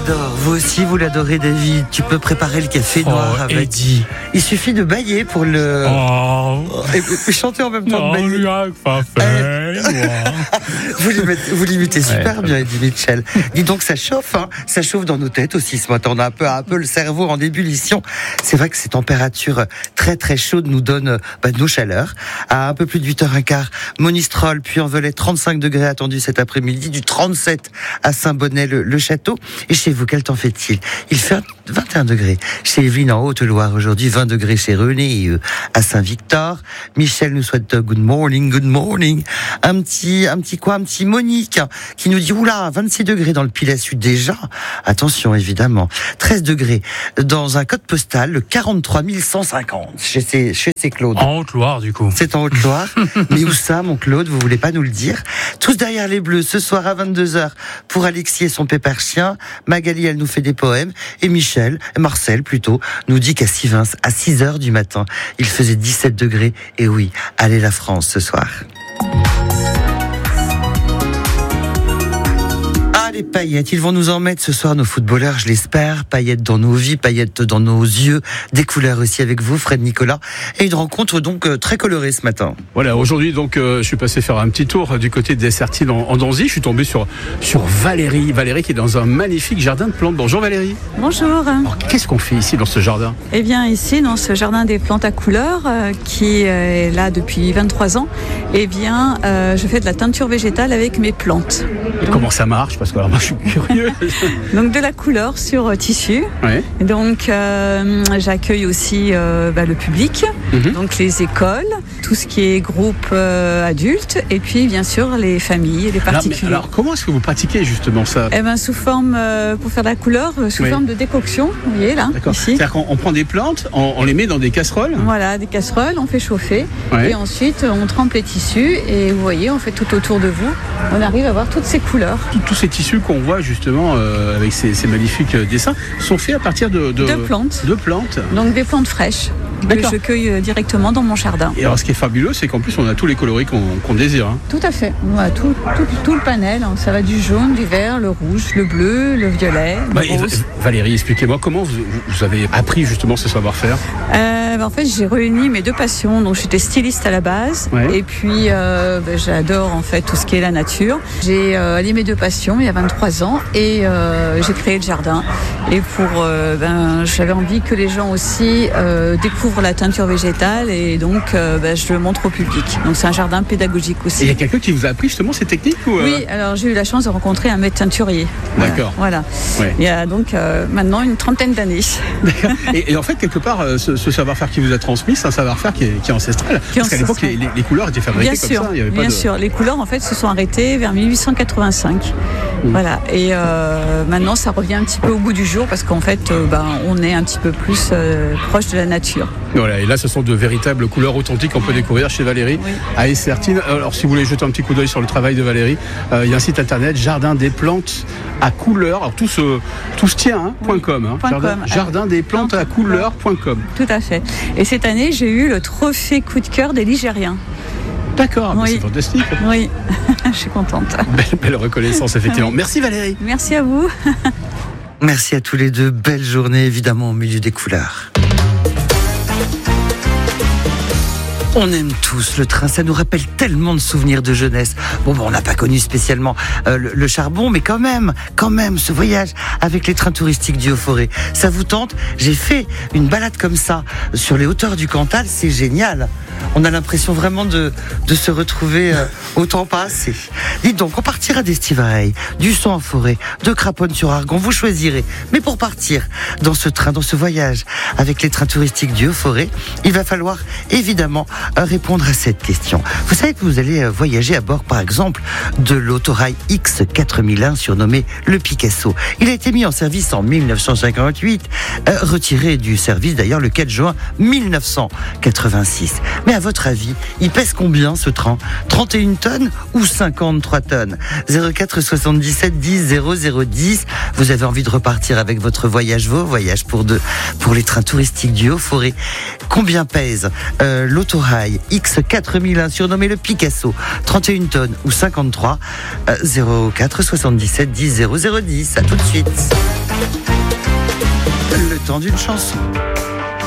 l'adore. Vous aussi, vous l'adorez, David. Tu peux préparer le café noir avec. Eddie. Il suffit de bâiller pour le. Et chanter en même temps. Vous l'imitez super bien, Eddie Mitchell. Dis donc, ça chauffe, hein. Ça chauffe dans nos têtes aussi ce matin. On a un peu le cerveau en ébullition. C'est vrai que ces températures très très chaudes nous donnent nos chaleurs. À un peu plus de 8h15, Monistrol, puis Envelay, 35 degrés attendus cet après-midi, du 37 à Saint-Bonnet-le-Château. Et chez vous, quel temps fait-il ? Il fait 21 degrés chez Evelyne en Haute-Loire aujourd'hui, 20 degrés chez René à Saint-Victor. Michel nous souhaite good morning. Un petit Monique qui nous dit oula, 26 degrés dans le Pilat Sud déjà. Attention évidemment. 13 degrés dans un code postal, le 43 150 chez Claude. En Haute-Loire du coup. C'est en Haute-Loire. Mais où ça, mon Claude, vous voulez pas nous le dire ? Tous derrière les Bleus ce soir à 22h pour Alexis et son pépère chien. Magali, elle nous fait des poèmes. Et Marcel plutôt, nous dit qu'à Sivins, à 6h du matin, il faisait 17 degrés. Et oui, allez la France ce soir. Les paillettes, ils vont nous en mettre ce soir, nos footballeurs, je l'espère. Paillettes dans nos vies, paillettes dans nos yeux, des couleurs aussi avec vous, Fred Nicolas. Et une rencontre donc très colorée ce matin. Voilà, aujourd'hui donc je suis passé faire un petit tour du côté des Sertines en Donzy. Je suis tombé sur Valérie qui est dans un magnifique jardin de plantes. Bonjour Valérie. Bonjour. Alors, qu'est-ce qu'on fait ici dans ce jardin ? Eh bien ici, dans ce jardin des plantes à couleurs qui est là depuis 23 ans, eh bien je fais de la teinture végétale avec mes plantes. Et comment ça marche ? Parce que alors moi je suis curieux. Donc de la couleur sur tissu. Ouais. Donc j'accueille aussi le public, donc les écoles, tout ce qui est groupe adultes, et puis bien sûr les familles, les particuliers. Alors comment est-ce que vous pratiquez justement ça ? Eh ben sous forme, pour faire de la couleur, sous forme de décoction, vous voyez là. D'accord. Ici. C'est-à-dire qu'on prend des plantes, on les met dans des casseroles. Voilà, des casseroles, on fait chauffer, et ensuite on trempe les tissus, et vous voyez, on fait tout autour de vous, on arrive à voir toutes ces couleurs. Tous ces tissus qu'on voit justement avec ces magnifiques dessins sont faits à partir de plantes. De plantes. Donc des plantes fraîches. D'accord. Que je cueille directement dans mon jardin. Et alors ce qui est fabuleux, c'est qu'en plus on a tous les coloris qu'on désire. Hein. Tout à fait. On a tout le panel. Ça va du jaune, du vert, le rouge, le bleu, le violet, le rose. Valérie, expliquez-moi comment vous avez appris justement ce savoir-faire. En fait, j'ai réuni mes deux passions. Donc j'étais styliste à la base, et puis j'adore en fait tout ce qui est la nature. J'ai allié mes deux passions il y a 23 ans et j'ai créé le jardin. Et j'avais envie que les gens aussi découvrent la teinture végétale, et donc je le montre au public. Donc c'est un jardin pédagogique aussi. Et il y a quelqu'un qui vous a appris justement ces techniques ou Oui, alors j'ai eu la chance de rencontrer un maître teinturier. D'accord. Voilà. Ouais. Il y a donc maintenant une trentaine d'années. D'accord. Et en fait, quelque part, ce savoir-faire qui vous a transmis, c'est un savoir-faire qui est ancestral. Parce qu'à l'époque, les couleurs étaient fabriquées comme ça. Il y avait pas sûr. Les couleurs en fait se sont arrêtées vers 1885. Voilà. Et maintenant, ça revient un petit peu au goût du jour parce qu'en fait, on est un petit peu plus proche de la nature. Voilà, et là ce sont de véritables couleurs authentiques qu'on peut découvrir chez Valérie à Essertine. Alors si vous voulez jeter un petit coup d'œil sur le travail de Valérie, il y a un site internet Jardin des plantes à couleurs. Alors tout se tient .com. Jardin des plantes à couleurs.com. Tout à fait. Et cette année j'ai eu le trophée coup de cœur des Ligériens. D'accord, c'est fantastique. Oui, je suis contente. Belle reconnaissance effectivement. Merci Valérie. Merci à vous. Merci à tous les deux. Belle journée évidemment au milieu des couleurs. On aime tous le train, ça nous rappelle tellement de souvenirs de jeunesse. On n'a pas connu spécialement le charbon, mais quand même, ce voyage avec les trains touristiques du Haut-Forêt, ça vous tente ? J'ai fait une balade comme ça sur les hauteurs du Cantal, c'est génial. On a l'impression vraiment de se retrouver au temps passé. Dites donc, on partira d'Estivareil, du Son en forêt, de Craponne-sur-Argon, vous choisirez. Mais pour partir dans ce train, dans ce voyage avec les trains touristiques du Haut-Forêt, il va falloir évidemment répondre à cette question. Vous savez que vous allez voyager à bord, par exemple, de l'autorail X4001 surnommé le Picasso. Il a été mis en service en 1958, retiré du service d'ailleurs le 4 juin 1986. Mais à votre avis, il pèse combien ce train ? 31 tonnes ou 53 tonnes ? 04 77 10 00 10. Vous avez envie de repartir avec votre voyage, vos voyages pour deux, pour les trains touristiques du Haut-Forêt. Combien pèse l'autorail X4001 surnommé le Picasso ? 31 tonnes ou 53 ? 04 77 10 00 10. À tout de suite. Le temps d'une chanson.